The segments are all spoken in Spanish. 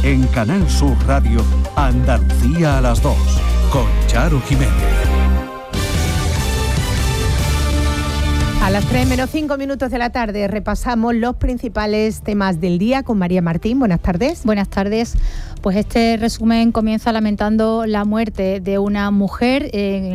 En Canal Sur Radio, Andalucía a las 2, con Charo Jiménez. A las 3:05 de la tarde repasamos los principales temas del día con María Martín. Buenas tardes. Buenas tardes. Pues este resumen comienza lamentando la muerte de una mujer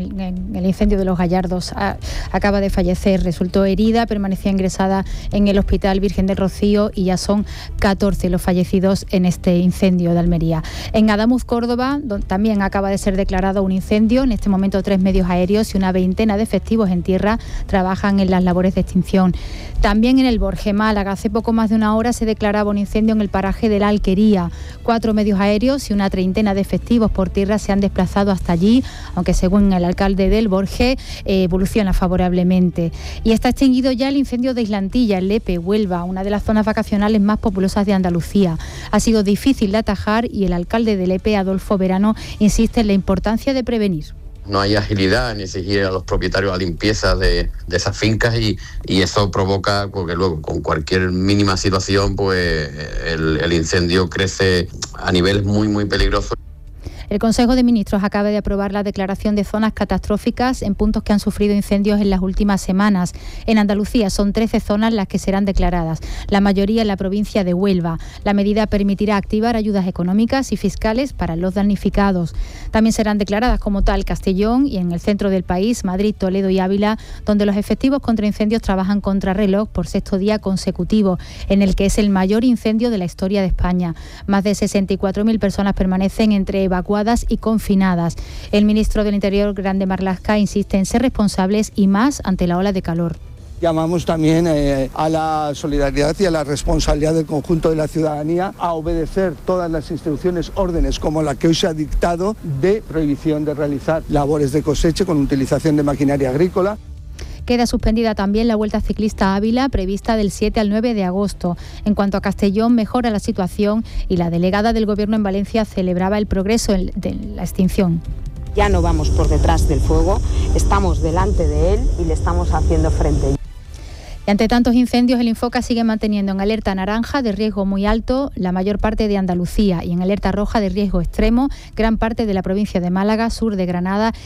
en el incendio de Los Gallardos. Acaba de fallecer, resultó herida, permanecía ingresada en el Hospital Virgen del Rocío y ya son 14 los fallecidos en este incendio de Almería. En Adamuz, Córdoba, también acaba de ser declarado un incendio. En este momento 3 medios aéreos y una veintena de efectivos en tierra trabajan en las labores de extinción. También en el Borje, Málaga, hace poco más de una hora se declaraba un incendio en el paraje de la Alquería. 4 medios aéreos y una treintena de efectivos por tierra se han desplazado hasta allí, aunque según el alcalde del Borje evoluciona favorablemente. Y está extinguido ya el incendio de Islantilla, en Lepe, Huelva, una de las zonas vacacionales más populosas de Andalucía. Ha sido difícil de atajar y el alcalde de Lepe, Adolfo Verano, insiste en la importancia de prevenir. No hay agilidad en exigir a los propietarios la limpieza de esas fincas y eso provoca, porque luego con cualquier mínima situación pues el incendio crece a niveles muy muy peligrosos. El Consejo de Ministros acaba de aprobar la declaración de zonas catastróficas en puntos que han sufrido incendios en las últimas semanas. En Andalucía son 13 zonas las que serán declaradas, la mayoría en la provincia de Huelva. La medida permitirá activar ayudas económicas y fiscales para los damnificados. También serán declaradas como tal Castellón y en el centro del país, Madrid, Toledo y Ávila, donde los efectivos contra incendios trabajan contrarreloj por 6º día consecutivo, en el que es el mayor incendio de la historia de España. Más de 64.000 personas permanecen entre evacuadas y confinadas. El ministro del Interior, Grande Marlaska, insiste en ser responsables y más ante la ola de calor. Llamamos también a la solidaridad y a la responsabilidad del conjunto de la ciudadanía a obedecer todas las instrucciones, órdenes como la que hoy se ha dictado de prohibición de realizar labores de cosecha con utilización de maquinaria agrícola. Queda suspendida también la Vuelta Ciclista Ávila, prevista del 7 al 9 de agosto. En cuanto a Castellón, mejora la situación y la delegada del Gobierno en Valencia celebraba el progreso de la extinción. Ya no vamos por detrás del fuego, estamos delante de él y le estamos haciendo frente. Y ante tantos incendios, el Infoca sigue manteniendo en alerta naranja de riesgo muy alto la mayor parte de Andalucía y en alerta roja de riesgo extremo gran parte de la provincia de Málaga, sur de Granada